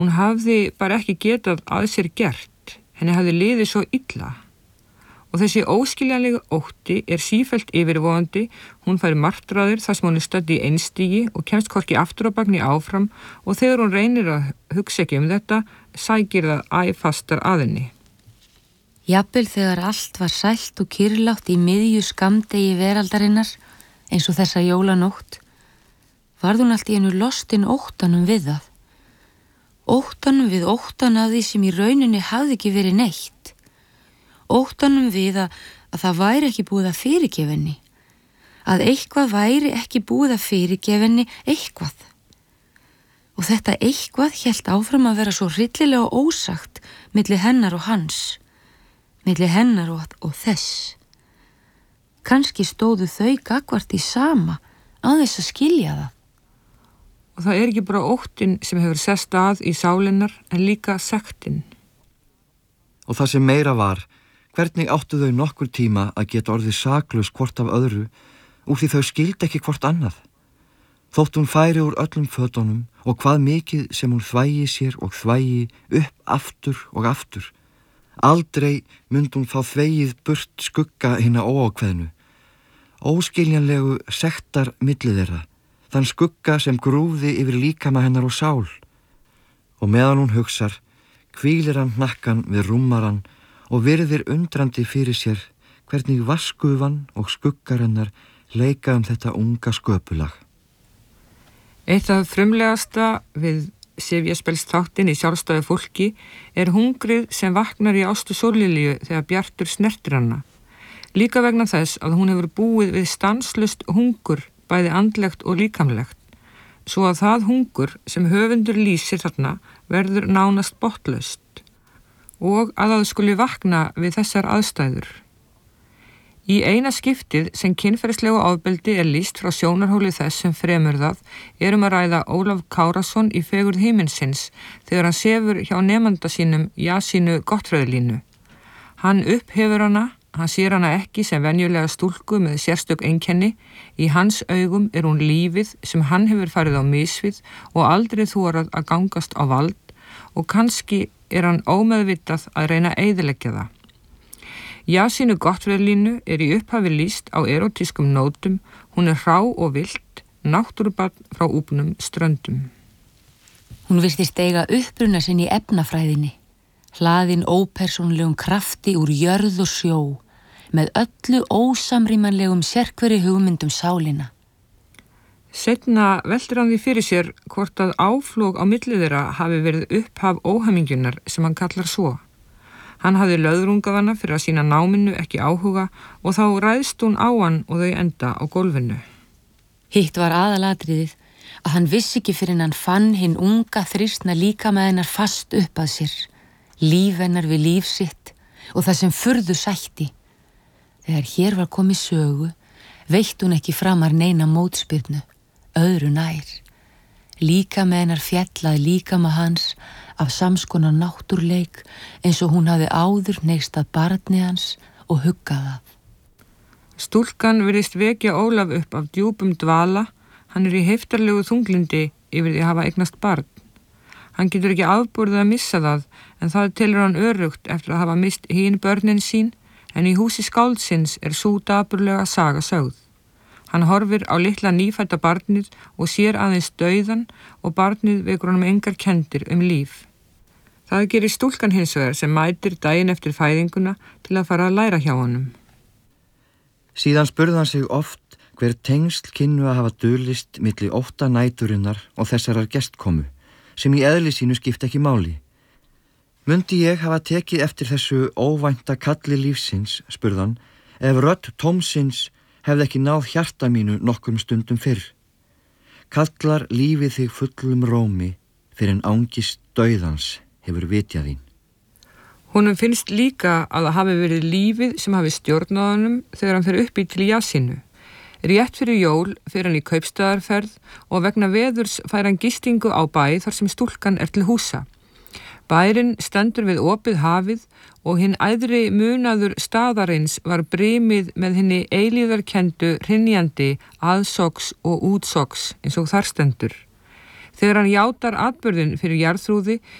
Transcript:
Hún hafði bara ekki getað að sér gert, henni hafði liðið svo illa. Og þessi óskiljanlega ótti sífellt yfirvofandi, hún fær martraðir þar sem hún stödd í einstígi og kemst hvorki aftur á bagni áfram og þegar hún reynir að hugsa ekki þetta, sækir það æ fastar að henni. Jafnvel þegar allt var sælt og kyrrlátt í miðju skammdegi veraldarinnar, eins og þessa jólanótt, varð hún allt í einu lostin óttanum við það. Óttanum við óttan af því sem í rauninni hafði ekki verið neitt. Óttanum við að það væri ekki búið að fyrirgefa henni, að eitthvað væri ekki búið að fyrirgefa henni eitthvað. Og þetta eitthvað hélt áfram að vera svo hryllilega ósagt milli hennar og hans, milli hennar og þess. Kannski stóðu þau gagnvart í sama án þess að skilja það. Og það ekki bara óttinn sem hefur sest að í sálinnar en líka sektin. Og það sem meira var, hvernig áttu þau nokkur tíma að geta orðið saklaus hvort af öðru úr því þau skildi ekki hvort annað. Þótt hún færi úr öllum fötunum og hvað mikið sem hún þvægi sér og þvægi upp aftur og aftur. Aldrei myndi hún fá þvegið burt skugga hinna óákveðnu. Óskiljanlegu sektar milli þeirra, þann skugga sem grúfði yfir líkama hennar og sál. Og meðan hún hugsar, hvílir hann hnakkan við rúmaran og virðir undrandi fyrir sér hvernig vaskufan og skuggar hennar leika þetta unga sköpulag. Eitt af frumlegasta við Sifjaspels þáttinn í sjálfstæðu fólki hungrið sem vaknar í ástu Sóllilju þegar Bjartur snertir hana. Líka vegna þess að hún hefur búið við stanslaust hungur, bæði andlegt og líkamlegt, svo að það hungur sem höfundur lýsir þarna verður nánast botnlaust. Og að það skuli vakna við þessar aðstæður. Í eina skiptið sem kynferðislegu ofbeldi lýst frá sjónarhóli þess sem fremur það að ræða Ólaf Kárason í Fegurð himinsins þegar hann sefur hjá nemanda sínum Jasínu Gottfreðlínu. Hann upphefur hana, hann sér hana ekki sem venjulega stúlku með sérstök einkenni, í hans augum hún lífið sem hann hefur farið á misvið og aldrei þorað að gangast á vald og kannski hann ómeðvitað að reyna að eyðileggja það. Jasínu Gottfreðlínu í upphafi lýst á erótískum nótum, hún hrá og villt, náttúrubarn frá úpnum ströndum. Hún virtist eiga uppruna sinn í efnafræðinni, hlaðin ópersónulegum krafti úr jörð og sjó, með öllu ósamrýmanlegum sérhverri hugmyndum sálina. Seinna veltir hann því fyrir sér hvort að áflog á milli þeirra hafi verið upphaf óhamingjunar sem hann kallar svo. Hann hafði löðrungað hana fyrir að sína náminu ekki áhuga og þá ræðst hún á hann og þau enda á gólfinu. Hitt var aðalatriðið að hann vissi ekki fyrir hann fann hinn unga þrýstna líkama hennar fast upp að sér, líf hennar við líf sitt og það sem furðu sætti. Þegar hér var komið sögu, veitt hún ekki framar neina mótspyrnu, öðru nær. Líkama hennar fjallað líkama hans af samskonar náttúrleik eins og hún hafði áður neigst að barni hans og huggað það. Stúlkan virðist vekja Ólaf upp af djúpum dvala, hann í heiftarlegu þunglindi yfir því að hafa eignast barn. Hann getur ekki afborið að missa það, en það telur hann örugt eftir að hafa mist hin börnin sín, en í húsi skáldsins sú dapurlega saga sögð. Hann horfir á litla nýfædda barnið og sér aðeins dauðan og barnið vekur honum engar kenndir líf. Það gerir stúlkan hins vegar sem mætir daginn eftir fæðinguna til að fara að læra hjá honum. Síðan spurði hann sig oft hver tengsl kynnu að hafa dulist milli ótta næturinnar og þessarar gestkomu, sem í eðli sínu skipta ekki máli. Mundi ég hafa tekið eftir þessu óvænta kalli lífsins, spurðan, ef rödd tómsins hefði ekki náð hjarta mínu nokkrum stundum fyrr. Kallar lífið þig fullum rómi fyrir en ángist dauðans hefur vitjað þín. Honum finnst líka að það hafi verið lífið sem hafi stjórnað honum þegar hann fer upp í til Jasínu. Rétt fyrir jól fer hann í kaupstaðarferð og vegna veðurs fær hann gistingu á bæ þar sem stúlkan til húsa. Bærinn stendur við opið hafið og hinn æðri munaður staðarins var brimið með hinni eilíðarkendu hrynjandi aðsogs og útsogs eins og þar stendur. Þegar hann játar atburðin fyrir jarðþrúði